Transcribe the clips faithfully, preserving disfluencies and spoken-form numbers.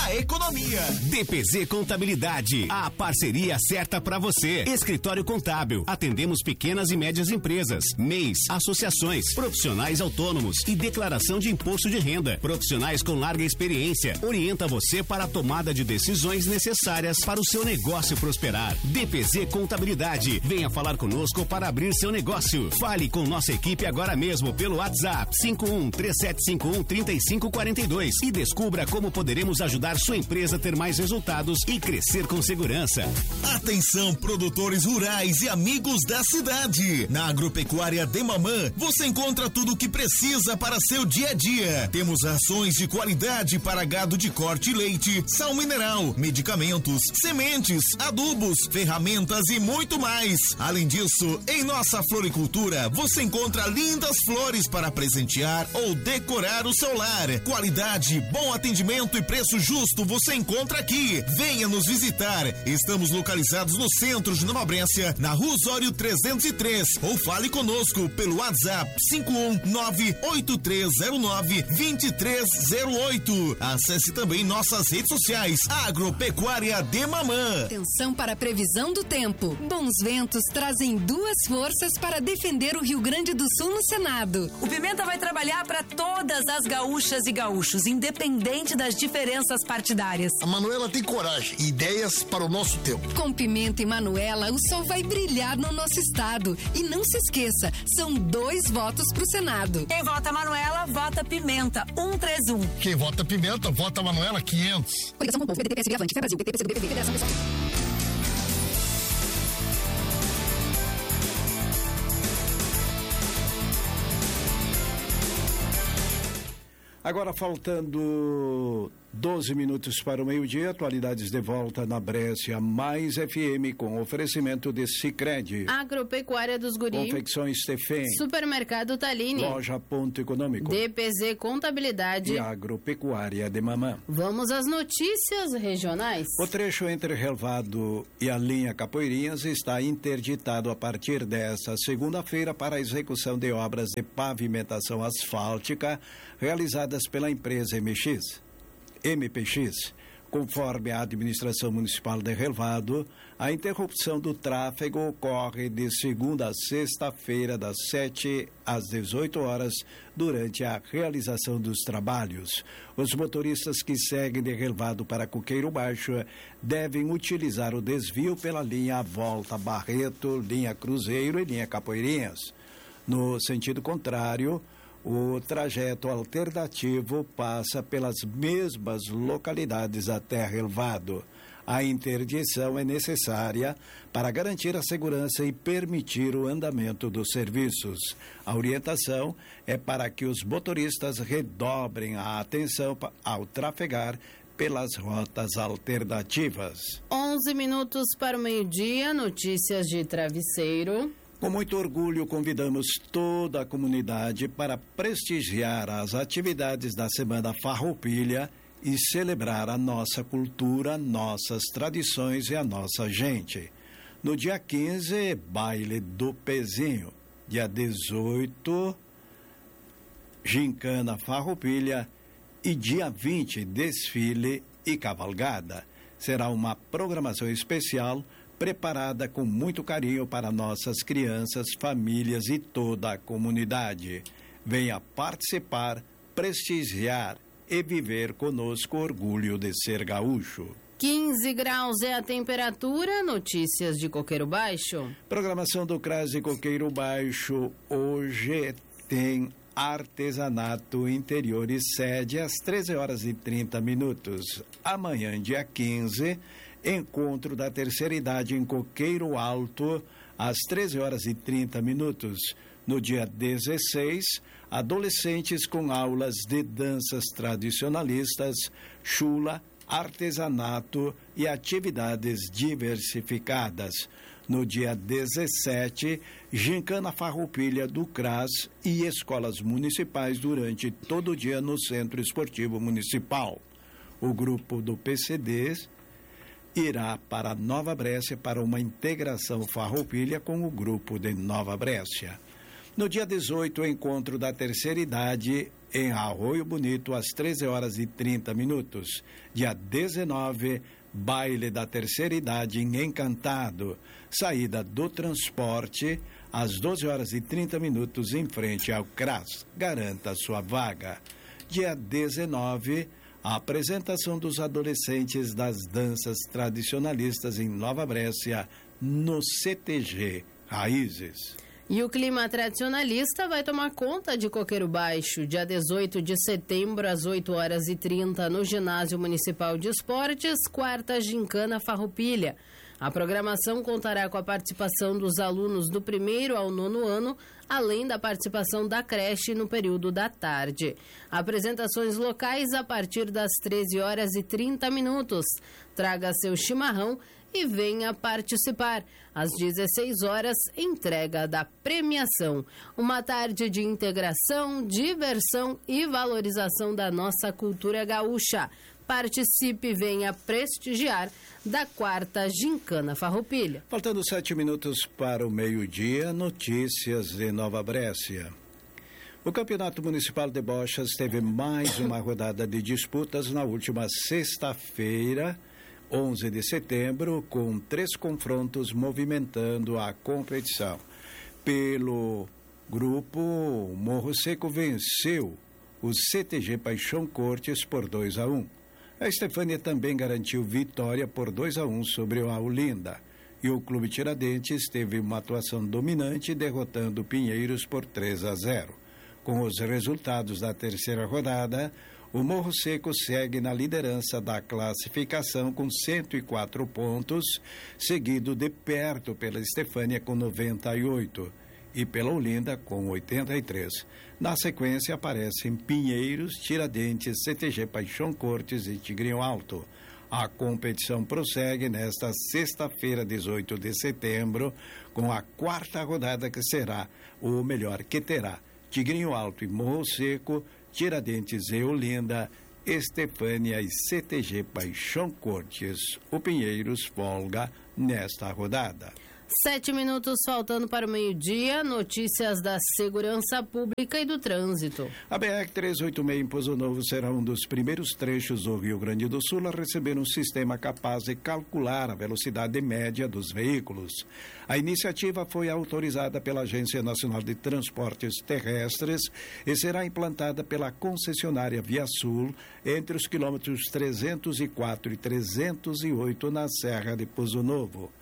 da economia. D P Z Contabilidade, a parceria certa para você. Escritório Contábil, atendemos pequenas e médias empresas, M E Is, associações, profissionais autônomos e declaração de imposto de renda. Profissionais com larga experiência, orienta você para a tomada de decisões necessárias para o seu negócio prosperar. D P Z Contabilidade, venha falar conosco para abrir seu negócio. Fale com nossa equipe agora mesmo pelo WhatsApp cinco um três sete cinco um três cinco quatro dois e descubra como poderemos ajudar sua empresa a ter mais resultados e crescer com segurança. Atenção, produtores rurais e amigos da cidade. Na Agropecuária Demamã, você encontra tudo o que precisa para seu dia a dia. Temos rações de qualidade para gado de corte e leite, sal mineral, medicamentos, sementes, adubos, ferramentas e muito mais. Além disso, em nossa floricultura, você encontra lindas flores para presentear ou decorar o seu lar. Qualidade, bom atendimento e preço justo você encontra aqui. Venha nos visitar. Estamos localizados no centro de Nova Brécia, na Rua Osório trezentos e três, ou fale conosco pelo WhatsApp cinco um nove oito três zero nove dois três zero oito. Acesse também nossas redes sociais. Agropecuária Demamã. Atenção para a previsão do tempo. Bons ventos trazem duas forças para defender o Rio Grande do Sul no Senado. O Pimenta vai trabalhar para todas as gaúchas e gaúchos, independente das diferenças partidárias. A Manuela tem coragem e ideias para o nosso tempo. Com Pimenta e Manuela, o sol vai brilhar no nosso estado. E não se esqueça, são dois votos pro Senado. Quem vota Manuela, vota Pimenta, um três um. Quem vota Pimenta, vota Manuela, quinhentos. Coligação com o povo, P D T, P S B, Avante, Fé Brasil, P T, P C do B, P V, Federação Pessoal. Agora faltando doze minutos para o meio-dia, atualidades de volta na Brécia Mais F M com oferecimento de Sicredi. Agropecuária dos Guris. Confecções Stefan. Supermercado Taline. Loja Ponto Econômico. D P Z Contabilidade. E Agropecuária de Mamã. Vamos às notícias regionais. O trecho entre Relvado e a linha Capoeirinhas está interditado a partir desta segunda-feira para a execução de obras de pavimentação asfáltica realizadas pela empresa M X. M P X, conforme a administração municipal de Relvado, a interrupção do tráfego ocorre de segunda a sexta-feira, das sete às dezoito horas, durante a realização dos trabalhos. Os motoristas que seguem de Relvado para Coqueiro Baixo devem utilizar o desvio pela linha Volta Barreto, linha Cruzeiro e linha Capoeirinhas. No sentido contrário, o trajeto alternativo passa pelas mesmas localidades até Relvado. A interdição é necessária para garantir a segurança e permitir o andamento dos serviços. A orientação é para que os motoristas redobrem a atenção ao trafegar pelas rotas alternativas. onze minutos para o meio-dia, notícias de Travesseiro. Com muito orgulho, convidamos toda a comunidade para prestigiar as atividades da Semana Farroupilha e celebrar a nossa cultura, nossas tradições e a nossa gente. No dia quinze, baile do Pezinho. Dia dezoito, gincana Farroupilha. E dia vinte, desfile e cavalgada. Será uma programação especial preparada com muito carinho para nossas crianças, famílias e toda a comunidade. Venha participar, prestigiar e viver conosco o orgulho de ser gaúcho. quinze graus é a temperatura, notícias de Coqueiro Baixo. Programação do C R A S de Coqueiro Baixo hoje tem artesanato interior e sede às treze horas e trinta minutos. Amanhã, dia quinze, encontro da terceira idade em Coqueiro Alto, às treze horas e trinta minutos. No dia dezesseis, adolescentes com aulas de danças tradicionalistas, chula, artesanato e atividades diversificadas. No dia dezessete, gincana Farroupilha do C R A S e escolas municipais durante todo o dia no Centro Esportivo Municipal. O grupo do P C D irá para Nova Brécia para uma integração Farroupilha com o grupo de Nova Brécia. No dia dezoito, o encontro da terceira idade em Arroio Bonito, às treze horas e trinta minutos. Dia dezenove, baile da terceira idade em Encantado. Saída do transporte às doze horas e trinta minutos em frente ao C R A S. Garanta sua vaga. Dia dezenove, a apresentação dos adolescentes das danças tradicionalistas em Nova Brécia, no C T G Raízes. E o clima tradicionalista vai tomar conta de Coqueiro Baixo, dia dezoito de setembro, às oito horas e trinta, no Ginásio Municipal de Esportes, quarta Gincana Farroupilha. A programação contará com a participação dos alunos do primeiro ao nono ano, além da participação da creche no período da tarde. Apresentações locais a partir das treze horas e trinta minutos. Traga seu chimarrão e venha participar. Às dezesseis horas, entrega da premiação. Uma tarde de integração, diversão e valorização da nossa cultura gaúcha. Participe e venha prestigiar da quarta Gincana Farroupilha. Faltando sete minutos para o meio-dia, notícias de Nova Brécia. O Campeonato Municipal de Bochas teve mais uma rodada de disputas na última sexta-feira, onze de setembro, com três confrontos movimentando a competição. Pelo grupo, o Morro Seco venceu o C T G Paixão Cortes por dois a um. A Estefânia também garantiu vitória por dois a um sobre a Olinda. E o Clube Tiradentes teve uma atuação dominante, derrotando Pinheiros por três a zero. Com os resultados da terceira rodada, o Morro Seco segue na liderança da classificação com cento e quatro pontos, seguido de perto pela Estefânia com noventa e oito e pela Olinda com oitenta e três. Na sequência aparecem Pinheiros, Tiradentes, C T G Paixão Cortes e Tigrinho Alto. A competição prossegue nesta sexta-feira, dezoito de setembro, com a quarta rodada que será o melhor que terá Tigrinho Alto e Morro Seco, Tiradentes e Olinda, Estefânia e C T G Paixão Cortes. O Pinheiros folga nesta rodada. Sete minutos faltando para o meio-dia, notícias da segurança pública e do trânsito. A B R trezentos e oitenta e seis em Pozo Novo será um dos primeiros trechos do Rio Grande do Sul a receber um sistema capaz de calcular a velocidade média dos veículos. A iniciativa foi autorizada pela Agência Nacional de Transportes Terrestres e será implantada pela concessionária Via Sul entre os quilômetros trezentos e quatro e trezentos e oito na Serra de Pozo Novo.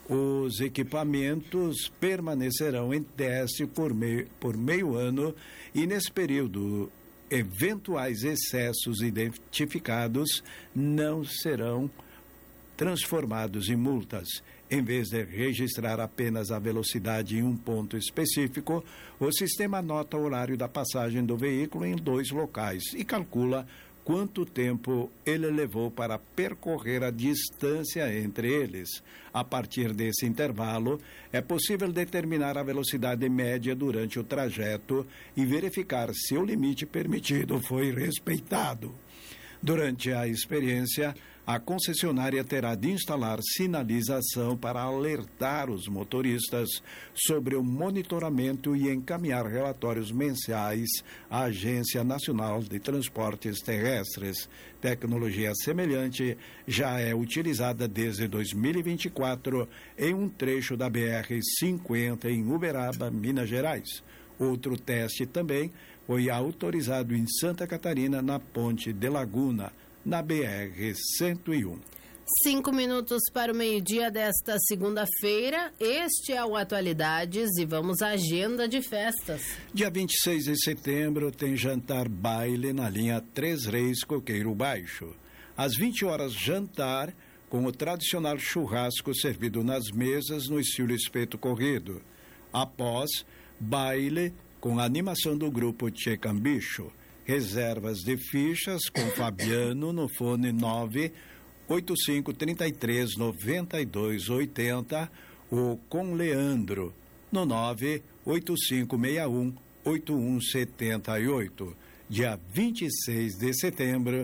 Os equipamentos permanecerão em teste por meio, por meio ano e, nesse período, eventuais excessos identificados não serão transformados em multas. Em vez de registrar apenas a velocidade em um ponto específico, o sistema anota o horário da passagem do veículo em dois locais e calcula quanto tempo ele levou para percorrer a distância entre eles. A partir desse intervalo, é possível determinar a velocidade média durante o trajeto e verificar se o limite permitido foi respeitado. Durante a experiência, a concessionária terá de instalar sinalização para alertar os motoristas sobre o monitoramento e encaminhar relatórios mensais à Agência Nacional de Transportes Terrestres. Tecnologia semelhante já é utilizada desde dois mil e vinte e quatro em um trecho da B R cinquenta em Uberaba, Minas Gerais. Outro teste também foi autorizado em Santa Catarina, na Ponte de Laguna, na B R cento e um. Cinco minutos para o meio-dia desta segunda-feira. Este é o Atualidades e vamos à agenda de festas. Dia vinte e seis de setembro tem jantar baile na linha Três Reis Coqueiro Baixo. Às vinte horas, jantar com o tradicional churrasco servido nas mesas no estilo espeto corrido. Após, baile com a animação do grupo Tchê Cambicho. Reservas de fichas com Fabiano no fone nove oito cinco, trinta e três, noventa e dois, oitenta ou com Leandro no nove oito cinco, seis um, oito um sete oito. Dia vinte e seis de setembro,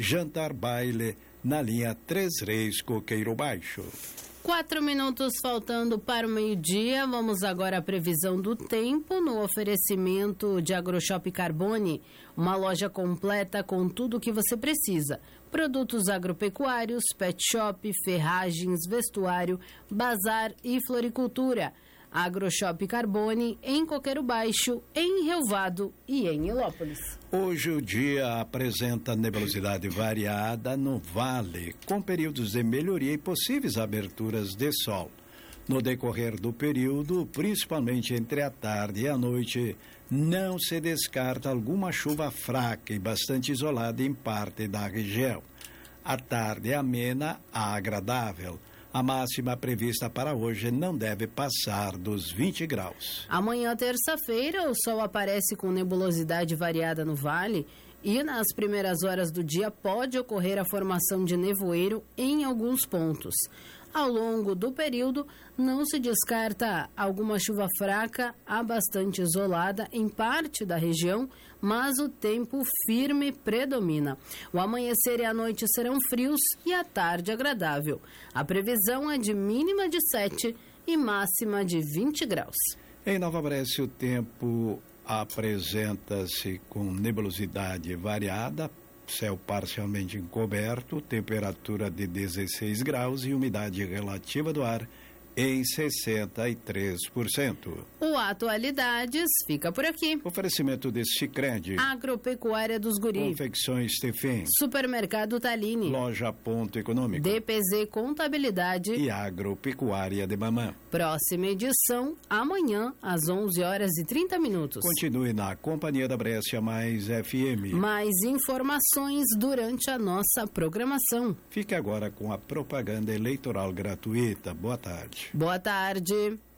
jantar baile na linha Três Reis Coqueiro Baixo. Quatro minutos faltando para o meio-dia. Vamos agora à previsão do tempo no oferecimento de AgroShop Carbone, uma loja completa com tudo o que você precisa. Produtos agropecuários, pet shop, ferragens, vestuário, bazar e floricultura. AgroShop Carbone em Coqueiro Baixo, em Rio Vado e em Ilópolis. Hoje o dia apresenta nebulosidade variada no vale, com períodos de melhoria e possíveis aberturas de sol. No decorrer do período, principalmente entre a tarde e a noite, não se descarta alguma chuva fraca e bastante isolada em parte da região. A tarde é amena a agradável. A máxima prevista para hoje não deve passar dos vinte graus. Amanhã, terça-feira, o sol aparece com nebulosidade variada no vale e nas primeiras horas do dia pode ocorrer a formação de nevoeiro em alguns pontos. Ao longo do período, não se descarta alguma chuva fraca a bastante isolada em parte da região, mas o tempo firme predomina. O amanhecer e a noite serão frios e a tarde agradável. A previsão é de mínima de sete e máxima de vinte graus. Em Nova Brécia, o tempo apresenta-se com nebulosidade variada, céu parcialmente encoberto, temperatura de dezesseis graus e umidade relativa do ar em sessenta e três por cento. O Atualidades fica por aqui. Oferecimento de Sicredi, Agropecuária dos Guri, Confecções Stefin, Supermercado Taline, Loja Ponto Econômico, D P Z Contabilidade e Agropecuária de Mamã. Próxima edição, amanhã, às onze horas e trinta minutos. Continue na Companhia da Brécia mais F M. Mais informações durante a nossa programação. Fique agora com a propaganda eleitoral gratuita. Boa tarde. Boa tarde.